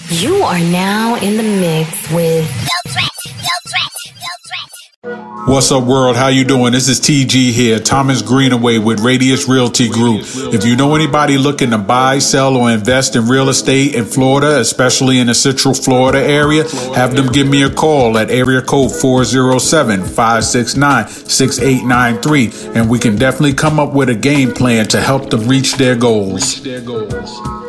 You are now in the mix with Yo Threat. What's up, world? How you doing? This is TG here, Thomas Greenaway with Radius Realty Group. If you know anybody looking to buy, sell, or invest in real estate in Florida, especially in the Central Florida area, have them give me a call at area code 407-569-6893, and we can definitely come up with a game plan to help them reach their goals.